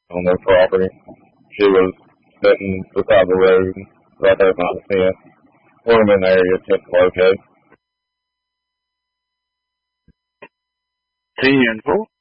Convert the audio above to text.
on their property. She was sitting beside the road, right there by the fence. Put them in the area to locate. 10-4.